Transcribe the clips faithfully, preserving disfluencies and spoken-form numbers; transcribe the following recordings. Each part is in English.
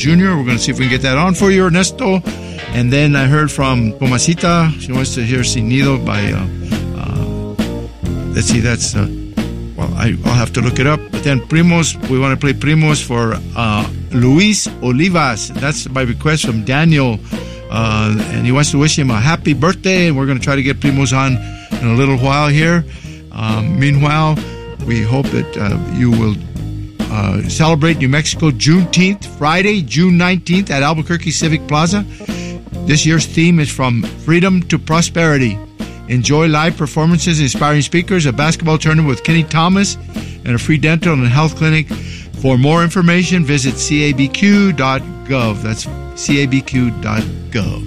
Junior. We're going to see if we can get that on for you, Ernesto. And then I heard from Tomasita. She wants to hear Sin Nido by, uh, uh, let's see, that's, uh, well, I, I'll have to look it up. But then Primos, we want to play Primos for uh, Luis Olivas. That's by request from Daniel. Uh, and he wants to wish him a happy birthday. And we're going to try to get Primos on in a little while here. Um, meanwhile, we hope that uh, you will uh, celebrate New Mexico Juneteenth, Friday, June nineteenth at Albuquerque Civic Plaza. This year's theme is From Freedom to Prosperity. Enjoy live performances, inspiring speakers, a basketball tournament with Kenny Thomas, and a free dental and health clinic. For more information, visit C A B Q dot gov. That's C A B Q dot gov.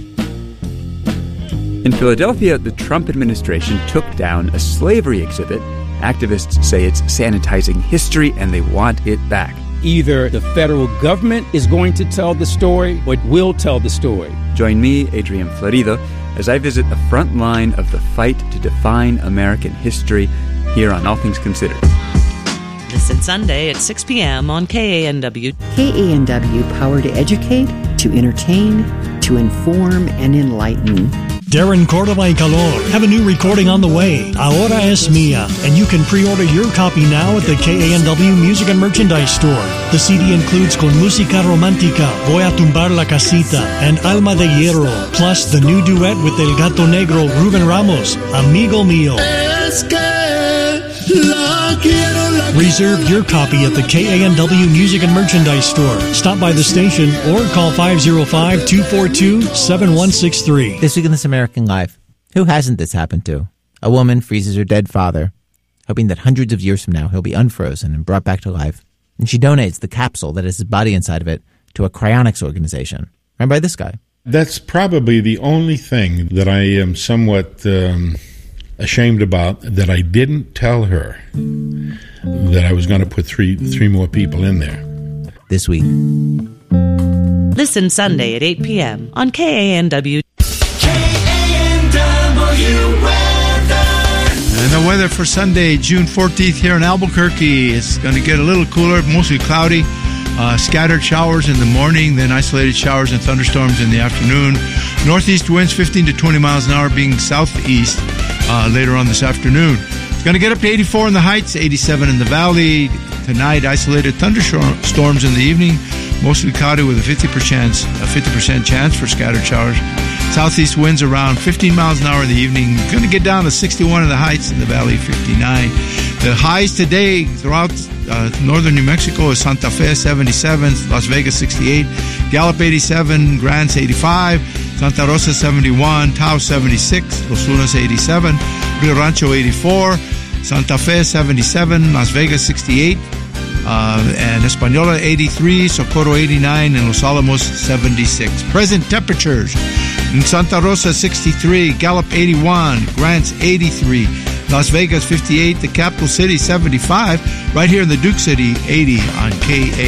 In Philadelphia, the Trump administration took down a slavery exhibit. Activists say it's sanitizing history and they want it back. Either the federal government is going to tell the story or it will tell the story. Join me, Adrian Florido, as I visit the front line of the fight to define American history here on All Things Considered. Listen Sunday at six p.m. on K A N W. K A N W, power to educate, to entertain, to inform, and enlighten. Darren Cordova y Calor have a new recording on the way, Ahora es Mía, and you can pre-order your copy now at the K A N W Music and Merchandise Store. The C D includes Con Música Romántica, Voy a Tumbar la Casita, and Alma de Hierro, plus the new duet with El Gato Negro, Ruben Ramos, Amigo Mío. Es que la quiero, la Reserve your copy at the K A N W Music and Merchandise Store. Stop by the station or call five oh five, two four two, seven one six three. This week in This American Life, who hasn't this happened to? A woman freezes her dead father, hoping that hundreds of years from now he'll be unfrozen and brought back to life. And she donates the capsule that has his body inside of it to a cryonics organization run by this guy. That's probably the only thing that I am somewhat um, ashamed about, that I didn't tell her that I was going to put three three more people in there. This week. Listen Sunday at eight p.m. on K A N W. And the weather for Sunday, June fourteenth here in Albuquerque. It's going to get a little cooler, mostly cloudy. Uh, scattered showers in the morning, then isolated showers and thunderstorms in the afternoon. Northeast winds fifteen to twenty miles an hour, being southeast uh, later on this afternoon. It's going to get up to eighty-four in the Heights, eighty-seven in the Valley. Tonight, isolated thunderstorms in the evening, mostly cloudy with a fifty percent, a fifty percent chance for scattered showers. Southeast winds around fifteen miles an hour in the evening. Going to get down to sixty-one in the Heights, in the Valley fifty-nine. The highs today throughout uh, northern New Mexico is Santa Fe seventy-seven, Las Vegas sixty-eight, Gallup eighty-seven, Grants eighty-five, Santa Rosa seventy-one, Taos seventy-six, Los Lunas eighty-seven, Rio Rancho eighty-four, Santa Fe seventy-seven, Las Vegas sixty-eight, uh, and Española eighty-three, Socorro eighty-nine, and Los Alamos seventy-six. Present temperatures in Santa Rosa sixty-three, Gallup eighty-one, Grants eighty-three, Las Vegas fifty-eight, the capital city seventy-five, right here in the Duke City eighty on K A.